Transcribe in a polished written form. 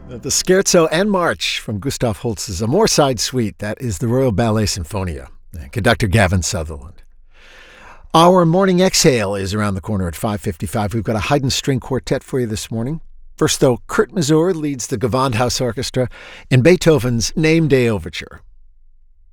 The Scherzo and March from Gustav Holst's Amor Side Suite. That is the Royal Ballet Sinfonia. Conductor Gavin Sutherland. Our morning exhale is around the corner at 5:55. We've got a Haydn string quartet for you this morning. First, though, Kurt Masur leads the Gewandhaus Orchestra in Beethoven's Name Day Overture.